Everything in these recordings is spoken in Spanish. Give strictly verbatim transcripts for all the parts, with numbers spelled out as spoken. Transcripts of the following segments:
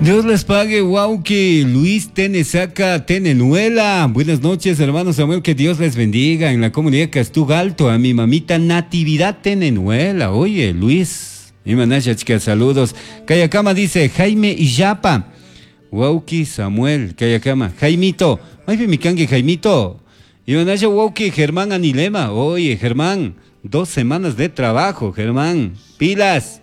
Dios les pague, Wauki. Luis Tenesaca Tenenuela. Buenas noches, hermano Samuel, que Dios les bendiga en la comunidad Castug Alto. A mi mamita Natividad Tenenuela. Oye, Luis. Mi manaya, chica, saludos. Kayakama dice, Jaime Iyapa. Wauki Samuel, Kayakama. Jaimito. Ay, mi cangue, Jaimito. Y manaya, Wauki, Germán Anilema. Oye, Germán. Dos semanas de trabajo, Germán. Pilas.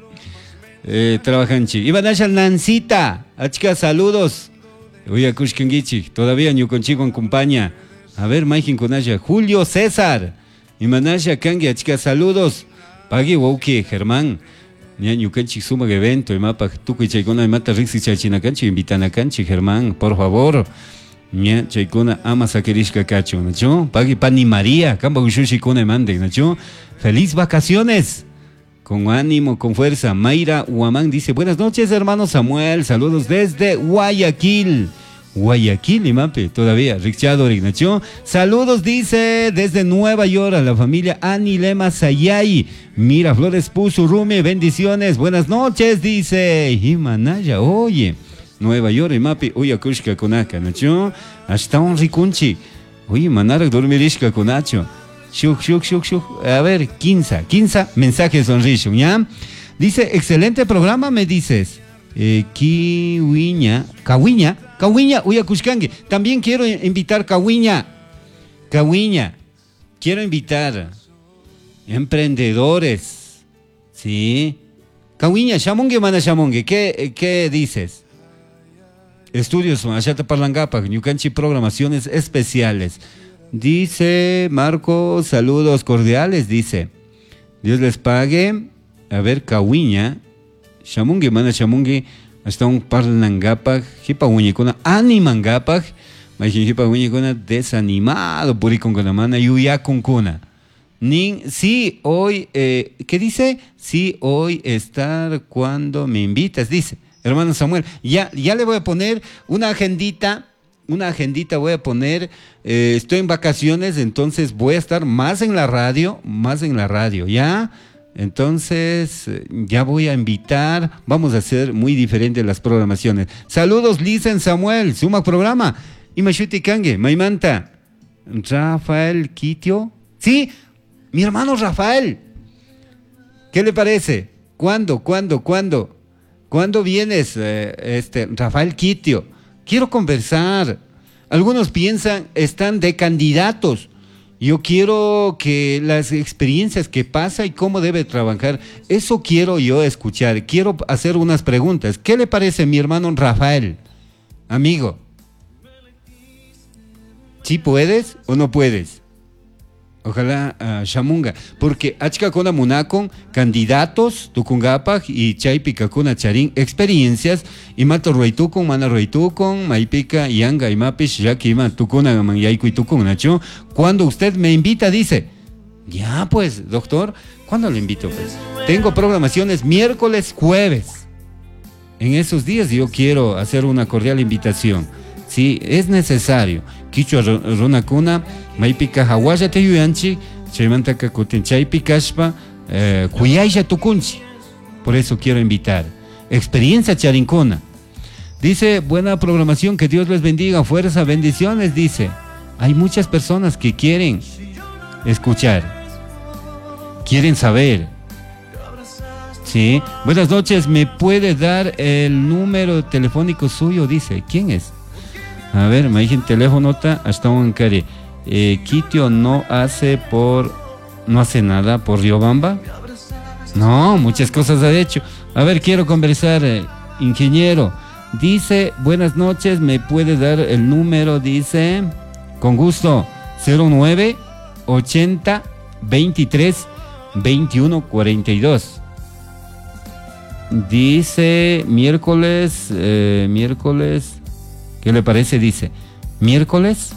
Eh, trabajanchi. Ibanasha Nancita. Achka, saludos. Oye, Kushkengichi. Todavía ni conchigo acompaña. A ver, Maikin Kunasha. Julio César. Imanasha Kangi. Achka, saludos. Pagui Wauki, Germán. Nya Ñukanchi suma evento. Y mapa tuku y chaikona y mata rixi chachinakanchi. Invitan a Kanchi, Germán, por favor. Nya chaikona ama sakerishka cacho. ¿No? Pagui Pani María. Kamba Ushushi Kone mande. ¿No? Feliz vacaciones. Con ánimo, con fuerza. Mayra Huamán dice, buenas noches, hermano Samuel. Saludos desde Guayaquil. Guayaquil, Imape, todavía. Richard Ignacio. Saludos, dice, desde Nueva York a la familia Anilema Sayay. Miraflores Puzurumi, bendiciones. Buenas noches, dice. Himanaya, oye. Nueva York, Imape. Oye, Kushka Konaka, Nacho. Hasta un ricunchi. Oye, Manarak dormirishka Konacho. Shuk, shuk, shuk, shuk. A ver, quince, quince mensajes sonrishun, ¿ya? Dice, excelente programa, me dices. Eh, Kiwiña, Kawiña, Kawiña, Uyakushkangi. También quiero invitar Kawiña. Kawiña. Quiero invitar emprendedores. ¿Sí? Kawiña, Shamongue, mana Shamongue. ¿Qué, qué dices? Estudios, Machata Parlangapa, Ñucanchi, programaciones especiales. Dice Marco, saludos cordiales, dice. Dios les pague. A ver, Kawiña. Shamungi, mana Shamungi. Hasta un parlangapag. Hipa uñicona. Animangapag. Imagín hipa uñicona desanimado. Puricon con la mana. Yuya con cuna. Nin, sí, hoy. Eh, ¿Qué dice? Sí, hoy estar cuando me invitas, dice. Hermano Samuel. Ya, ya le voy a poner una agendita. Una agendita voy a poner, eh, estoy en vacaciones, entonces voy a estar más en la radio, más en la radio, ¿ya? Entonces, eh, ya voy a invitar, vamos a hacer muy diferentes las programaciones. Saludos, Lisen Samuel, suma programa. Imashuti Kange, Maimanta, Rafael Quitio. Sí, mi hermano Rafael. ¿Qué le parece? ¿Cuándo, cuándo, cuándo? ¿Cuándo vienes, eh, este, Rafael Quitio? Quiero conversar. Algunos piensan, están de candidatos. Yo quiero que las experiencias que pasa y cómo debe trabajar, eso quiero yo escuchar. Quiero hacer unas preguntas. ¿Qué le parece, mi hermano Rafael? Amigo. ¿Sí puedes o no puedes? Ojalá, uh, Shamunga, porque Achka Kona Munakon, candidatos, Tukungapag y Chaypika Kuna Charin, experiencias, y Mato Roitukon, Mana Roitukon, Maipika, Yanga y Mapish, Yakima, Tukuna, Yaiku y Tukun, Nacho. Cuando usted me invita, dice, ya pues, doctor, ¿cuándo le invito? Pues tengo programaciones miércoles, jueves. En esos días yo quiero hacer una cordial invitación. Sí, es necesario. Quichua Ronacuna, Maipika Hawaya Teyuyanchi, Chaymantaka Kutinchaypi Kashpa, Cuyaisha Tukunchi. Por eso quiero invitar. Experiencia Charincona. Dice, buena programación, que Dios les bendiga, fuerza, bendiciones, dice. Hay muchas personas que quieren escuchar, quieren saber. Sí, buenas noches, ¿me puede dar el número telefónico suyo? Dice, ¿quién es? A ver, me dije en teléfono, hasta un cari. Eh, Quitio no hace por, no hace nada por Riobamba. No, muchas cosas ha hecho. A ver, quiero conversar, eh, ingeniero. Dice, buenas noches, ¿me puede dar el número? Dice, con gusto, cero nueve ochenta veintitrés veintiuno cuarenta y dos. Dice, miércoles, eh, miércoles... ¿Qué le parece? Dice, miércoles.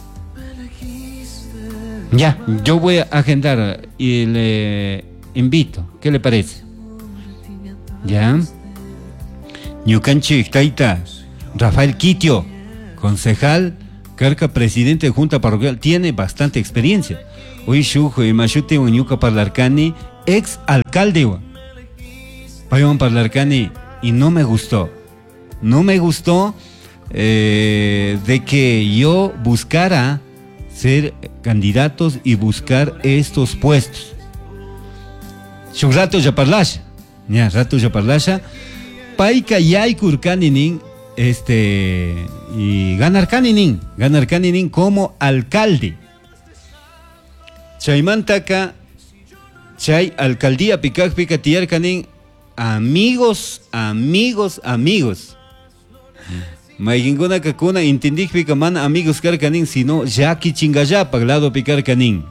Ya, yo voy a agendar y le invito. ¿Qué le parece? Ya. Ñucanchi Taita, Rafael Quitio, concejal, Carca, presidente de Junta Parroquial, tiene bastante experiencia. Hoy Shujo y Machute Uñuca Parlarcani, ex alcalde. Payon Parlarcani, y no me gustó. no me gustó eh, de que yo buscara ser candidatos y buscar estos puestos. Yo rato ya parlasha, ya rato ya parlasha, paika yay kurkaninin, este, y ganar kaninin, ganar kaninin como alcalde. Chaymantaka, chay alcaldía pikak pika tiarkanin, amigos, amigos, amigos. Maiginguna kakuna intindik pika mana amigos karkanin, sino yaki chingaya paglado pikar kanin.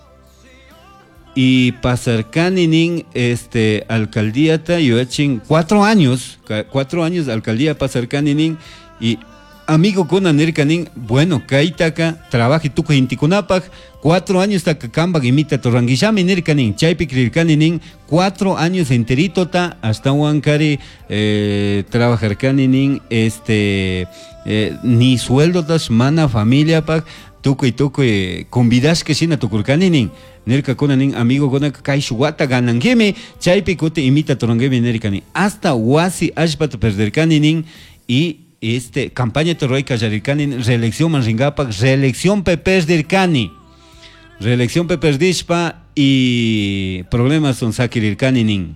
Y pasarkaninin, este, alcaldía ta yo echin cuatro años, cuatro años alcaldía pasarkaninin y amigo kuna nirkanin, bueno, kaitaka, trabaje tuco intikunapag, cuatro años ta kakamba imita torranguillami nirkanin, chaypik rirkaninin, cuatro años enterito ta, hasta huancari, eh, trabajar kaninin, este, eh, ni sueldo tas, mana familia pag, tuco y tuco, eh, convidas que sin a tukurkaninin, nirka kunanin, amigo kuna kaishuata ganangemi, chaypik kute imita torrangemi nirkanin, hasta wasi ashpat perderkaninin, y este campaña torroica yarikanin, reelección manringapak, reelección pepes dirkani, reelección pepes dispa y problemas son sakirirkaninin.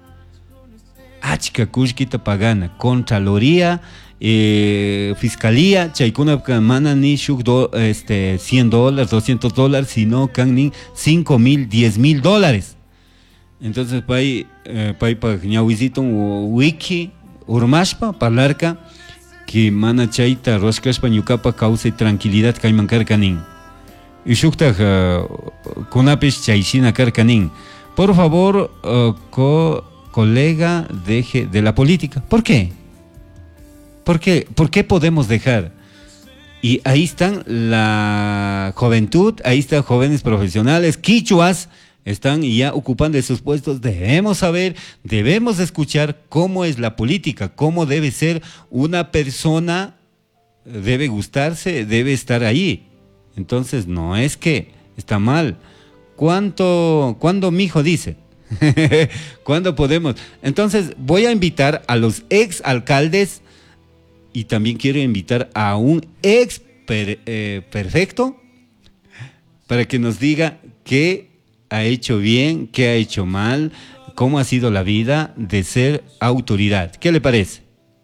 Achka kushkita pagana, Contraloría, eh, Fiscalía, chaykuna mana ni shuk do, este, cien dólares, doscientos dólares, sino kanin cinco mil, diez mil dólares. Entonces, pay, eh, pay pa ñahuizito wiki, urmashpa, parlarka, que mana chayta roskashpa ñukapa causa y tranquilidad kayman karkanin. Y shuktaj uh, kunapish chayshina karkanin. Por favor, uh, co colega, deje de la política. ¿Por qué? ¿Por qué? ¿Por qué podemos dejar? Y ahí están la juventud, ahí están jóvenes profesionales, quichuas, están ya ocupando esos puestos. Debemos saber, debemos escuchar cómo es la política, cómo debe ser una persona, debe gustarse, debe estar ahí. Entonces, no es que está mal. ¿Cuánto, cuándo mi hijo dice? ¿Cuándo podemos? Entonces, voy a invitar a los ex alcaldes y también quiero invitar a un ex per, eh, perfecto para que nos diga qué ha hecho bien, qué ha hecho mal, cómo ha sido la vida de ser autoridad. ¿Qué le parece?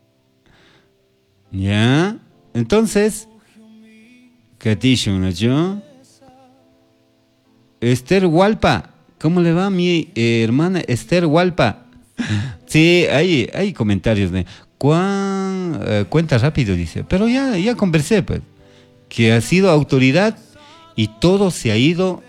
¿Ya? Entonces, ¿qué dice uno yo? Esther Hualpa, ¿cómo le va a mi eh, hermana Esther Hualpa? Sí, hay, hay comentarios. ¿no? ¿Cuán, eh, cuenta rápido, dice. Pero ya, ya conversé, pues, que ha sido autoridad y todo se ha ido...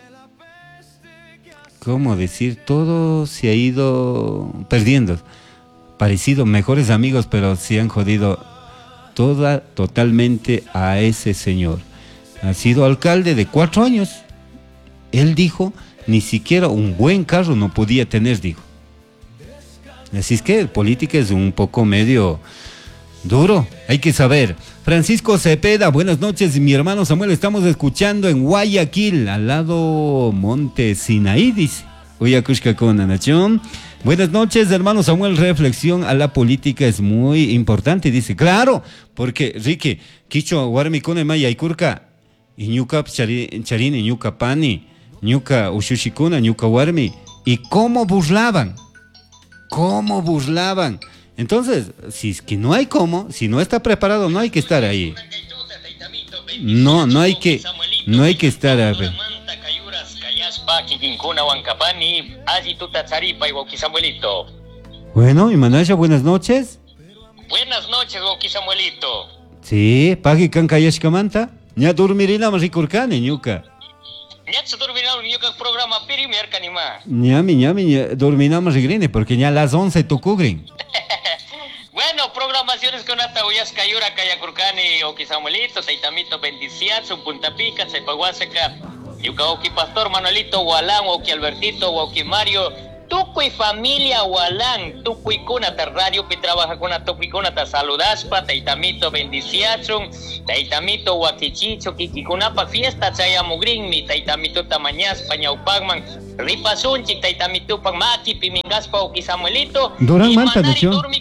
¿Cómo decir? Todo se ha ido perdiendo. Parecido, mejores amigos, pero se han jodido toda, totalmente a ese señor. Ha sido alcalde de cuatro años. Él dijo, ni siquiera un buen carro no podía tener, dijo. Así es que política es un poco medio duro, hay que saber. Francisco Cepeda, buenas noches, mi hermano Samuel, estamos escuchando en Guayaquil, al lado Monte Sinaí, dice. Uyakushka con Anachón. Buenas noches, hermano Samuel, reflexión a la política es muy importante, dice. Claro, porque, Ricky, Kicho, Warmi Kone Maya y Kurka, y Ñuka Charini, Ñuka Pani, Ñuka Ushushikuna, Ñuka Warmi, y cómo burlaban, cómo burlaban. Entonces, si es que no hay cómo, si no está preparado, no hay que estar ahí. No, no hay que, no hay que estar ahí. Bueno, y Manasha, buenas noches. Buenas noches, Goki Samuelito. Sí, pagi kan kayashkamanta. Ña dormirina más rikurkani, ñuka. Ña se dormirá un ñuka programa primer kanima. Ñami, ñami, dorminamos rigrine, porque ya a las once tocugrin. Bueno, programaciones con hasta Uyas Cayura, Cayakurcani, Oki Samuelito, Seitamito Bendiciazo, Punta Pica, Sepaguaseca, Yuka Oki Pastor, Manuelito, Gualán, Oki Albertito, Oki Mario, Tuco y familia Gualán, Tuco y Cunata, radio que trabaja con a Tuco y Cunata, Saludaspa, Teitamito Bendiciazo, Teitamito Huaquichicho, Kikicunapa, Fiesta, Chayamugrin, mi Teitamito Tamañas, Pañaupagman, Ripasunchi, Teitamito Pagmaki, Pimingaspa, Oki Samuelito, Durán Manta, Manari, Dormico.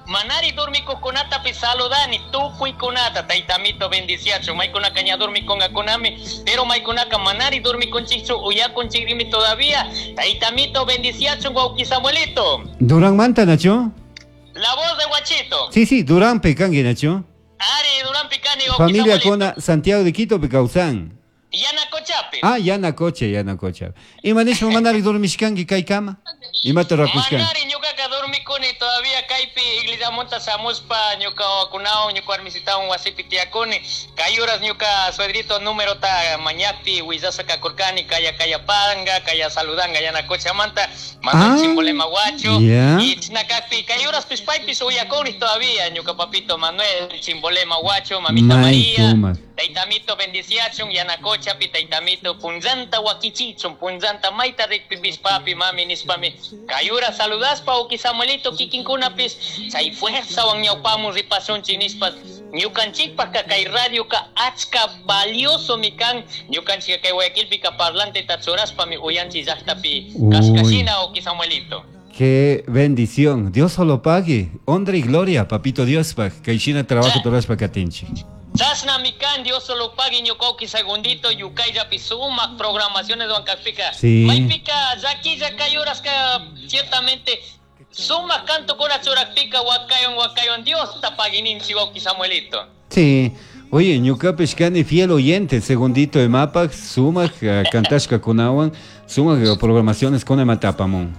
manari dormi coconata pi saludani, tuku y conata, taitamito bendiciacho, maikuna caña dormi con akonami, pero maikunaka manari dormi con chicho, uya con chigrimi todavía, taitamito bendiciacho, guauki Samuelito. Durán Manta, Nacho. La voz de Guachito. Sí, sí, Durán Pecangue, Nacho. Ari, Durán Picani, guauki Familia Samuelito. Cona, Santiago de Quito, Pecauzán. Yana Cochape. Ah, Yana Coche, Yana Coche. Y manejo manari dormishkangi kai kama. Y mato rakushkan. Manari ñuka dormi con todavía kaipi iglesia monta samuspa ñuka kunao ñuka armisita un wasipi tiakuni kayuras ñuka suedrito número ta mañati huizasa kakurkani kaya kaya panga kaya saludanga yana cocha manta mando Ah, chimbole maguacho ya. y chinakapi kayuras pispaipi uyakoni todavía ñuka papito Manuel chimbole maguacho mamita May María tumas. taitamito bendiciachun yana cocha pi taitamito punzanta wakichichun punzanta maita rikpi pispapi mami nispami kayura saludaspa uki Samuelito kikinkunapis chay fuerza wan ñawpamun ripasun chinispas ñukanchikpa ka kay radio ka achka valioso mi kan ñukanchik kay Guayaquilpi ka parlante tatsuraspa mi uyanchi llaqtapi Uy. kaskashina uki Samuelito. Qué bendición. Dios solo pague. Honra y gloria, papito Dios, pa. Kaishina trabajo todas pa katinchi. Chasna mi kan Dios solo pague ñukoki segundito yukay yapi sumak programaciones de Huancavelica. Sí. Maypica yaki yakayuras ka ciertamente suma canto con achurakpica wakayon wakayon Dios tapaginin chiwauki Samuelito. Sí. Oye, ñuka peshkani fiel oyente, segundito de mapak, suma cantashka kunawan, suma programaciones con ematapamon.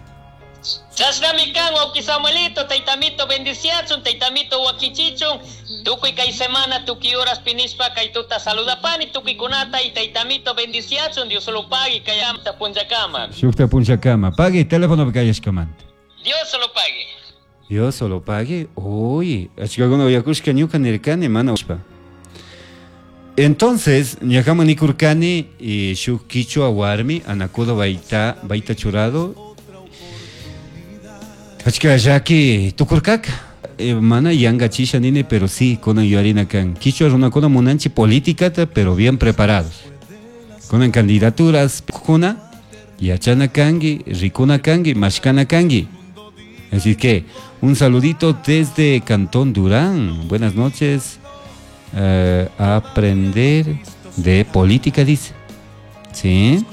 Chasna mi kan wauki Samuelito, taitamito bendiciachun, taitamito wakichichun, tukuy kay semana tuki horas pinispa kay tuta saludapani, tuki kunata y taitamito bendiciachun, Dios solo pague kay amta punjacama. Shukta punchakama. Pague teléfono bekayashkamanta. Dios solo pague. Dios solo pague. Oye, achkagono yakushka ñuka nirkani mana ushpa. Entonces, ñajama nikurkani y shuk kichwa warmi anakudo baita baita churado. Achka yaki tukurkak eh, mana yanga chisha nine, pero sí con yuarina kan. Kichwa es una cosa monanchi política, pero bien preparados. Con candidaturas kuna yachana kangi, rikuna kangi, mashkana kangi. Así que un saludito desde Cantón Durán. Buenas noches. Uh, aprender de política, dice. Sí.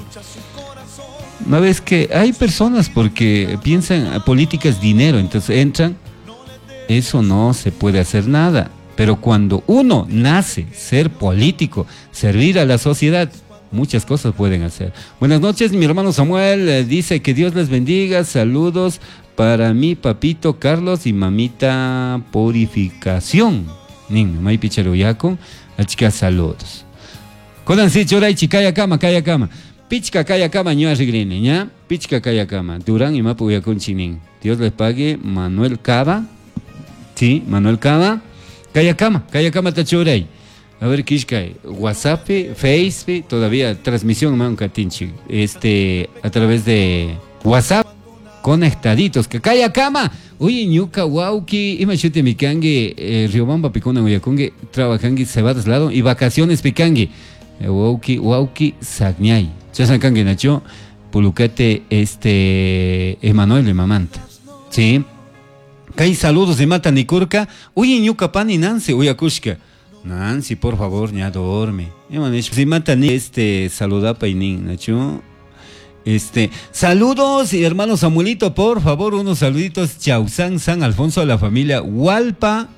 Una vez que hay personas porque piensan política es dinero, entonces entran. Eso no se puede hacer nada. Pero cuando uno nace ser político, servir a la sociedad, muchas cosas pueden hacer. Buenas noches, mi hermano Samuel. eh, Dice que Dios les bendiga. Saludos para mi papito Carlos y mamita Purificación. Nin, may picharuyaco, a chica saludos. Kodan si choray chikaya kama, kaya kama. Pichka kaya kama ñua rigrine, ¿ya? Pichka kaya kama. Durán y mapu yakun chinin. Dios les pague. Manuel Cava. Sí, Manuel Cava. Kaya kama, kaya kama tachoray. A ver, Kishkai, WhatsApp, Facebook, todavía transmisión, man, Katinchi. Este, a través de WhatsApp, conectaditos. Que kaya kama. Oye, ñuka wauki, imachute mikangi, eh, Riobamba picona Guayacongue, trabajangi cebadas lado y vacaciones picangi. Eh, wauki, wauki, sagñay. Chasankangi nacho, pulucate, este, Emanuel Mamanta. Sí. Kai saludos de Mata Nikurka. Oye, ñuka pani Nancy, Uyakushka. Nancy, por favor, ya dorme. Si Mata ni, este, saluda painin, nacho. Este, saludos, hermano Samuelito, por favor, unos saluditos. Chausán, San Alfonso, a la familia Hualpa,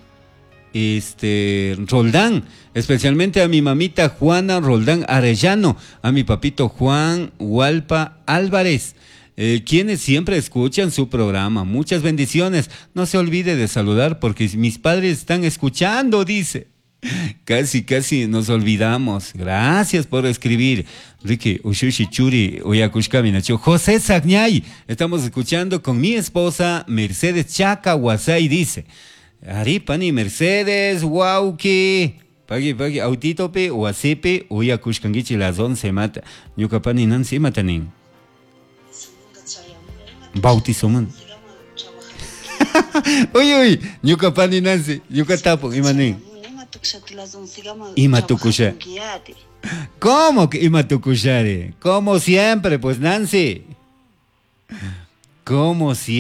este, Roldán, especialmente a mi mamita Juana Roldán Arellano, a mi papito Juan Hualpa Álvarez, eh, quienes siempre escuchan su programa. Muchas bendiciones. No se olvide de saludar porque mis padres están escuchando, dice. Casi, casi nos olvidamos. Gracias por escribir. Ricky, Ushushi Churi, Oyakushkami Nacho. José Sagñay, estamos escuchando con mi esposa Mercedes Chaca Guasay, dice. Aripani Mercedes, Wauki. Pagi, pagi, autitope, Oasepe, Oyakushkangichi, las once mata. Ñukapani Nancy Matanin. Bautizoman. Uy, uy, Ñukapani Nancy, Ñukatapo, Imanin. Imatukusha. ¿Cómo que Imatukushare? Como siempre, pues Nancy. Como siempre.